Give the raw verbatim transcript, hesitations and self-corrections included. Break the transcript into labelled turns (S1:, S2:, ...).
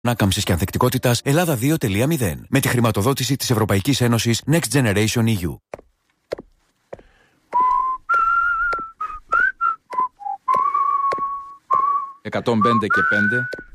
S1: Ανάκαμψης και ανθεκτικότητας Ελλάδα δύο τελεία μηδέν. Με τη χρηματοδότηση της Ευρωπαϊκής Ένωσης Next Generation ι γιου.
S2: εκατόν πέντε και πέντε